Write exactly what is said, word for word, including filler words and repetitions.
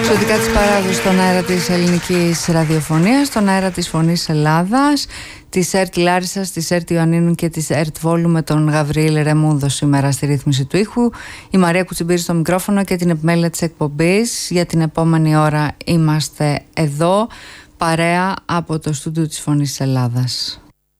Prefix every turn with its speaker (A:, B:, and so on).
A: Εξωτικά της παράδοσης στον αέρα της ελληνικής ραδιοφωνίας, στον αέρα της Φωνής Ελλάδας, της ΕΡΤ Λάρισσας, της ΕΡΤ Ιωαννίνου και της ΕΡΤ Βόλου, με τον Γαβριήλ Ρεμούδο σήμερα στη ρύθμιση του ήχου, η Μαρία Κουτσιμπήρη στο μικρόφωνο και την επιμέλεια της εκπομπής. Για την επόμενη ώρα είμαστε εδώ, παρέα από το στούντιο της Φωνής Ελλάδας.